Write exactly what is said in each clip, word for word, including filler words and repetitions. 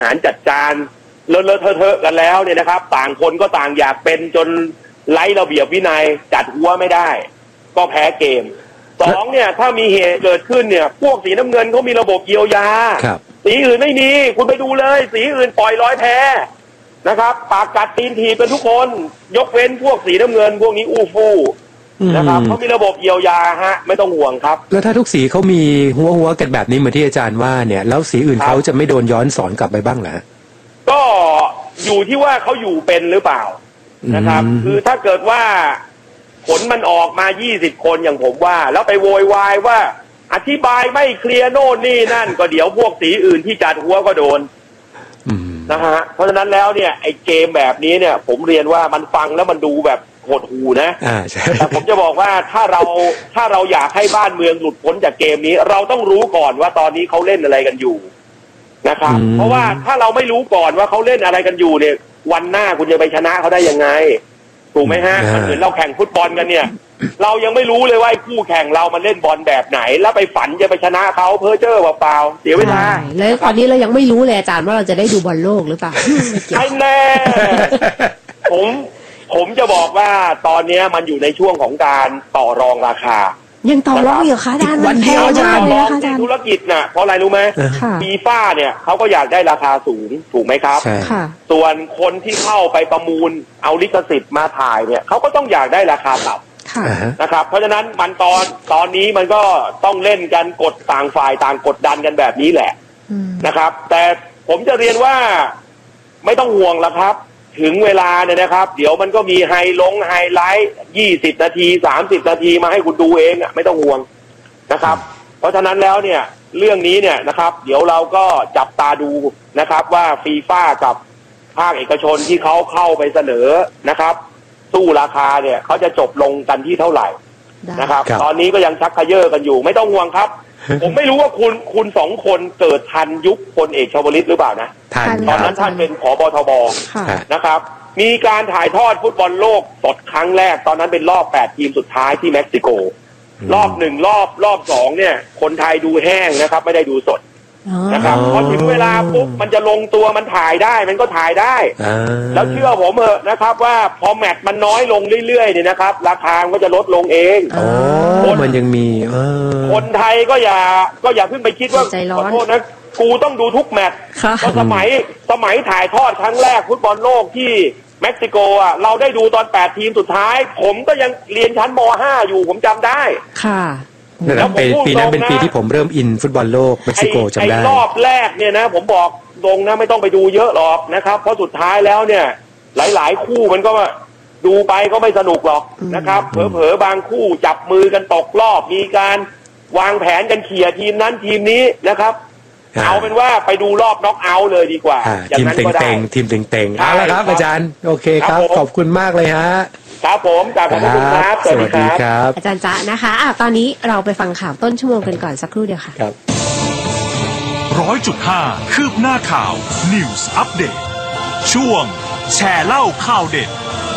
หารจัดจานเลอะเลอะเทอะเทอะกันแล้วเนี่ยนะครับต่างคนก็ต่างอยากเป็นจนไร้ระเบียบวินัยจัดหัวไม่ได้ก็แพ้เกมสองเนี่ยถ้ามีเหตุเกิดขึ้นเนี่ยพวกสีน้ำเงินเขามีระบบเยียวยาสีอื่นไม่มีคุณไปดูเลยสีอื่นปล่อยร้อยแพ้นะครับปากกัดตีนถีบเป็นทุกคนยกเว้นพวกสีน้ำเงินพวกนี้อู้ฟู่นะครับเขามีระบบเยียวยาฮะไม่ต้องห่วงครับแล้วถ้าทุกสีเขามีหัวหัวกันแบบนี้เหมือนที่อาจารย์ว่าเนี่ยแล้วสีอื่นเขาจะไม่โดนย้อนสอนกลับไปบ้างเหรอก็อยู่ที่ว่าเขาอยู่เป็นหรือเปล่านะครับคือถ้าเกิดว่าผลมันออกมายี่สิบคนอย่างผมว่าแล้วไปโวยวายว่าอธิบายไม่เคลียร์โน่นนี่นั่นก็เดี๋ยวพวกสีอื่นที่จัดหัวก็โดนนะฮะเพราะฉะนั้นแล้วเนี่ยไอ้เกมแบบนี้เนี่ยผมเรียนว่ามันฟังแล้วมันดูแบบหดหูนะแต่ผมจะบอกว่าถ้าเราถ้าเราอยากให้บ้านเมืองหลุดพ้นจากเกมนี้เราต้องรู้ก่อนว่าตอนนี้เขาเล่นอะไรกันอยู่นะครับเพราะว่าถ้าเราไม่รู้ก่อนว่าเขาเล่นอะไรกันอยู่เนี่ยวันหน้าคุณจะไปชนะเขาได้ยังไงถูกไหมฮะเหมือนเราแข่งฟุตบอลกันเนี่ยเรายังไม่รู้เลยว่าคู่แข่งเรามันเล่นบอลแบบไหนแล้วไปฝันจะไปชนะเขาเพ้อเจ้อเปล่าๆเสียเวลาแล้วตอนนี้เรายังไม่รู้เลยอาจารย์ว่าเราจะได้ดูบอลโลกหรือเปล่าไอ้แน่ผมผมจะบอกว่าตอนนี้มันอยู่ในช่วงของการต่อรองราคายังต่อรองอยู่คะอาจารย์วันเดียวอาจารย์เลยค่ะธุรกิจน่ะเพราะอะไรรู้ไหมฟีฟ่าเนี่ยเขาก็อยากได้ราคาสูงถูกไหมครับส่วนคนที่เข้าไปประมูลเอาลิขสิทธิ์มาถ่ายเนี่ยเขาก็ต้องอยากได้ราคาต่ำนะครับเพราะฉะนั้นมันตอนตอนนี้มันก็ต้องเล่นกันกดต่างฝ่ายต่างกดดันกันแบบนี้แหละนะครับแต่ผมจะเรียนว่าไม่ต้องห่วงละครับถึงเวลาเนี่ยนะครับเดี๋ยวมันก็มีไฮลงไฮไลท์ยี่สิบนาทีสามสิบนาทีมาให้คุณดูเองอ่ะไม่ต้องห่วงนะครับเพราะฉะนั้นแล้วเนี่ยเรื่องนี้เนี่ยนะครับเดี๋ยวเราก็จับตาดูนะครับว่าฟีฟ่ากับภาคเอกชนที่เขาเข้าไปเสนอนะครับสู้ราคาเนี่ยเขาจะจบลงกันที่เท่าไหร่นะครับตอนนี้ก็ยังชักเขย่อกันอยู่ไม่ต้องห่วงครับผมไม่รู้ว่าคุณคุณสองคนเกิดทันยุคพลเอกชวลิตหรือเปล่านะตอนนั้นท่านเป็นผบทบนะครับมีการถ่ายทอดฟุตบอลโลกสดครั้งแรกตอนนั้นเป็นรอบแปดทีมสุดท้ายที่เม็กซิโกรอบหนึ่งรอบรอบสองเนี่ยคนไทยดูแห้งนะครับไม่ได้ดูสดนะครับพอถึงเวลาปุ๊บมันจะลงตัวมันถ่ายได้มันก็ถ่ายได้แล้วเชื่อผมเถอะนะครับว่าพอแมตช์มันน้อยลงเรื่อยๆเนี่ยนะครับราคาก็จะลดลงเองคนมันยังมีคนไทยก็อย่าก็อย่าเพิ่งไปคิดว่าขอโทษนะกูต้องดูทุกแมตช์เพราะสมัยสมัยถ่ายทอดครั้งแรกฟุตบอลโลกที่เม็กซิโกอ่ะเราได้ดูตอนแปดทีมสุดท้ายผมก็ยังเรียนชั้นม ห้าอยู่ผมจำได้ค่ะแล้วปีนั้นเป็นปีที่ผมเริ่มอินฟุตบอลโลกเม็กซิโกจำได้รอบแรกเนี่ยนะผมบอกตรงนะไม่ต้องไปดูเยอะหรอกนะครับเพราะสุดท้ายแล้วเนี่ยหลายๆคู่มันก็ดูไปก็ไม่สนุกหรอกนะครับเผลอๆบางคู่จับมือกันตกรอบมีการวางแผนกันเขี่ยทีมนั้นทีมนี้นะครับเอาเป็นว่าไปดูรอบน็อกเอาท์เลยดีกว่าทีมเต็งๆทีมเต็งๆเอาละครับอาจารย์โอเคครับขอบคุณมากเลยฮะครับผมขอบคุณครับสวัสดีครับอาจารย์จ๊ะนะคะอ่ะตอนนี้เราไปฟังข่าวต้นชั่วโมงกันก่อนสักครู่เดียวค่ะครับร้อยจุดห้าคืบหน้าข่าว News Update ช่วงแชร์เล่าข่าวเด็ด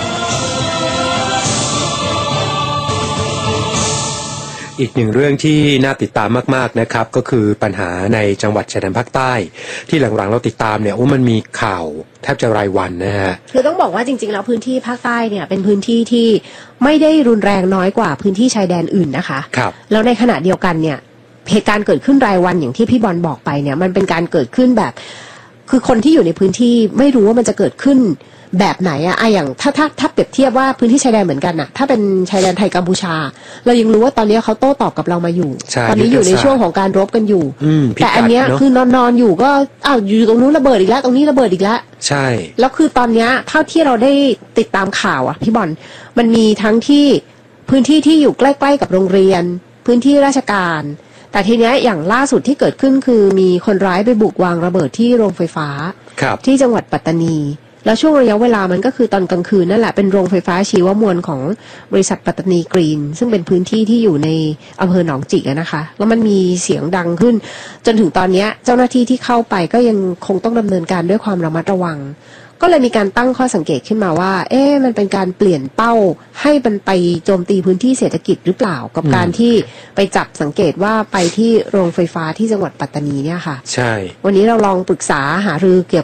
อีกหนึ่งเรื่องที่น่าติดตามมากๆนะครับก็คือปัญหาในจังหวัดชายแดนภาคใต้ที่หลังๆเราติดตามเนี่ยโอ้มันมีข่าวแทบจะรายวันนะฮะคือต้องบอกว่าจริงๆแล้วพื้นที่ภาคใต้เนี่ยเป็นพื้นที่ที่ไม่ได้รุนแรงน้อยกว่าพื้นที่ชายแดนอื่นนะคะครับแล้วในขณะเดียวกันเนี่ยเหตุการณ์เกิดขึ้นรายวันอย่างที่พี่บอลบอกไปเนี่ยมันเป็นการเกิดขึ้นแบบคือคนที่อยู่ในพื้นที่ไม่รู้ว่ามันจะเกิดขึ้นแบบไหนอะไออย่างถ้าถ้าถ้าเปรียบเทียบว่าพื้นที่ชายแดนเหมือนกันอะถ้าเป็นชายแดนไทยกัมพูชาเรายังรู้ว่าตอนนี้เขาโต้ตอบกับเรามาอยู่ตอนนี้อยู่ในช่วงของการรบกันอยู่แต่อันเนี้ยคือนอนนอนอยู่ก็อ้าวอยู่ตรงนู้นระเบิดอีกแล้วตรงนี้ระเบิดอีกแล้วใช่แล้วคือตอนเนี้ยเท่าที่เราได้ติดตามข่าวอะพี่บอลมันมีทั้งที่พื้นที่ที่อยู่ใกล้ๆกับโรงเรียนพื้นที่ราชการแต่ทีเนี้ยอย่างล่าสุดที่เกิดขึ้นคือมีคนร้ายไปบุกวางระเบิดที่โรงไฟฟ้าที่จังหวัดปัตตานีแล้วช่วงระยะเวลามันก็คือตอนกลางคืนนั่นแหละเป็นโรงไฟฟ้าชีวมวลของบริษัทปัตตานีกรีนซึ่งเป็นพื้นที่ที่อยู่ในอำเภอหนองจิกนะคะแล้วมันมีเสียงดังขึ้นจนถึงตอนนี้เจ้าหน้าที่ที่เข้าไปก็ยังคงต้องดำเนินการด้วยความระมัดระวังก็เลยมีการตั้งข้อสังเกตขึ้นมาว่าเอ๊ะมันเป็นการเปลี่ยนเป้าให้มันไปโจมตีพื้นที่เศรษฐกิจหรือเปล่ากับการที่ไปจับสังเกตว่าไปที่โรงไฟฟ้าที่จังหวัดปัตตานีเนี่ยค่ะใช่วันนี้เราลองปรึกษาหารือเกี่ยว